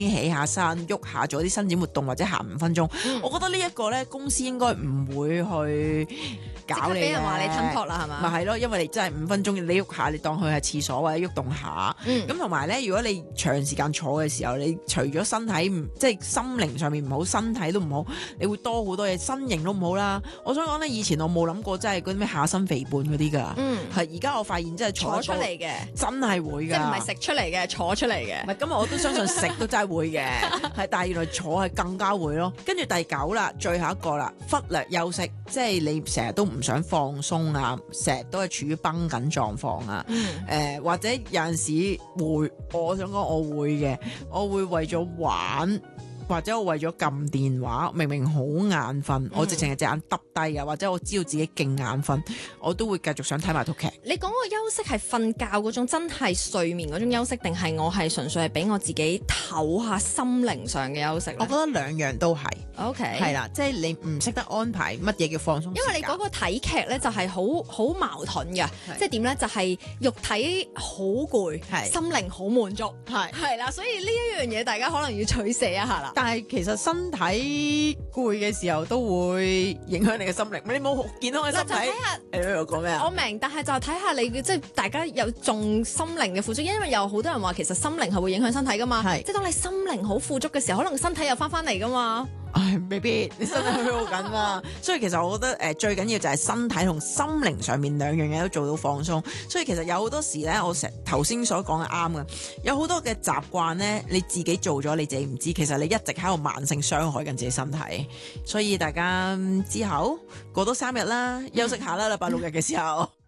起下身、喐下做啲伸展活動或者行5分鐘。我覺得呢一個咧，公司應該唔會去搞你嘅。 俾人話你吞撲啦，係嘛？ 咪係咯，因為你真係5分鐘，你喐下，你當佢係廁所或者喐動下。咁同埋咧，如果你長時間坐嘅時候，你除咗身體即係心靈上面唔好，身體都唔好，你會多好多嘢，身形都唔好啦。我想講咧，以前我冇諗過真係嗰啲咩下身肥胖嗰啲㗎。係而家我發現真係坐出嚟嘅， 真係會㗎。 即係唔係食出嚟嘅，坐出嚟嘅。 唔係，咁我都相信食都真係會嘅，係，但係原來坐係更加會咯。跟住第9啦，最後一個啦，忽略休息，即係你成日都唔想放鬆啊，成日都係處於繃緊狀況啊。或者有陣時會，我想講我會嘅，我會為咗玩。或者我為咗撳電話，明明好眼瞓，我直情係隻眼耷低啊，或者我知道自己勁眼瞓，我都會繼續想睇埋套劇。 你講個休息係瞓覺嗰種真係睡眠嗰種休息，定係我係純粹係俾我自己唞下心靈上嘅休息呢？ 我覺得兩樣都係。 OK， 係啦，即係你唔識得安排乜嘢叫放鬆時間。 因為你嗰個睇劇咧就係好矛盾嘅，即係點咧？就係肉體好攰，心靈好滿足，係啦，所以呢一樣嘢大家可能要取捨一下啦。 但係其實身體攰嘅時候都會影響你嘅心靈，你冇健康嘅身體。 嗱，就睇下你喺度講咩啊？ 我明，但係就睇下你即係大家有重心靈嘅富足，因為有好多人話其實心靈係會影響身體噶嘛。即係當你心靈好富足嘅時候，可能身體又翻嚟噶嘛。 唉，未必，你身體虛耗緊嘛。所以其實我覺得最緊要就係身體同心靈上面兩樣嘢都做到放鬆。所以其實有好多時咧，我頭先所講嘅啱嘅，有好多嘅習慣咧，你自己做咗你自己唔知，其實你一直喺度慢性傷害緊自己身體。所以大家之後過多3日啦，休息下啦，禮拜6日嘅時候。